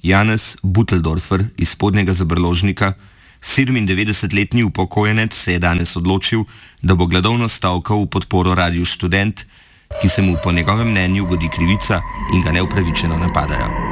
Janez Buteldorfer iz Spodnjega Zabrložnika, 97-letni upokojenec, se je danes odločil, da bo gladovno stavkal v podporo Radiu Študent, ki se mu po njegovem mnenju godi krivica in ga neupravičeno napadajo.